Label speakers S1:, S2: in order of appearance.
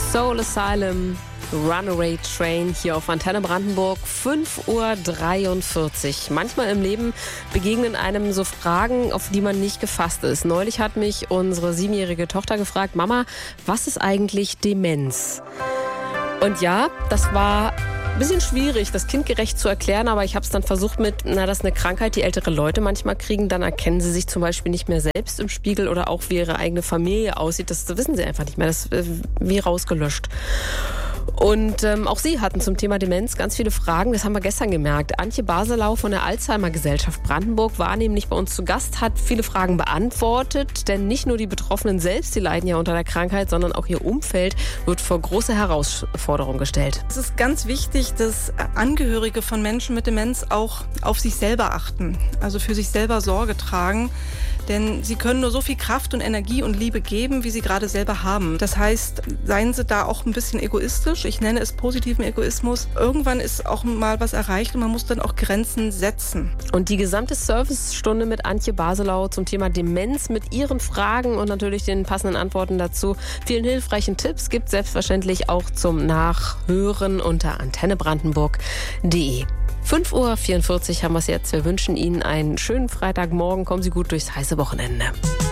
S1: Soul Asylum, Runaway Train hier auf Antenne Brandenburg, 5:43 Uhr. Manchmal im Leben begegnen einem so Fragen, auf die man nicht gefasst ist. Neulich hat mich unsere 7-jährige Tochter gefragt, Mama, was ist eigentlich Demenz? Und ja, das war ein bisschen schwierig, das kindgerecht zu erklären, aber ich habe es dann versucht mit, das ist eine Krankheit, die ältere Leute manchmal kriegen. Dann erkennen sie sich zum Beispiel nicht mehr selbst im Spiegel oder auch, wie ihre eigene Familie aussieht. Das wissen sie einfach nicht mehr, das ist wie rausgelöscht. Und auch Sie hatten zum Thema Demenz ganz viele Fragen, das haben wir gestern gemerkt. Antje Baselau von der Alzheimer-Gesellschaft Brandenburg war nämlich bei uns zu Gast, hat viele Fragen beantwortet, denn nicht nur die Betroffenen selbst, die leiden ja unter der Krankheit, sondern auch ihr Umfeld wird vor große Herausforderungen gestellt.
S2: Es ist ganz wichtig, dass Angehörige von Menschen mit Demenz auch auf sich selber achten, also für sich selber Sorge tragen. Denn sie können nur so viel Kraft und Energie und Liebe geben, wie sie gerade selber haben. Das heißt, seien Sie da auch ein bisschen egoistisch. Ich nenne es positiven Egoismus. Irgendwann ist auch mal was erreicht und man muss dann auch Grenzen setzen.
S1: Und die gesamte Servicestunde mit Antje Baselau zum Thema Demenz mit Ihren Fragen und natürlich den passenden Antworten dazu, vielen hilfreichen Tipps gibt es selbstverständlich auch zum Nachhören unter antennebrandenburg.de. 5:44 Uhr haben wir es jetzt. Wir wünschen Ihnen einen schönen Freitagmorgen. Kommen Sie gut durchs heiße Wochenende.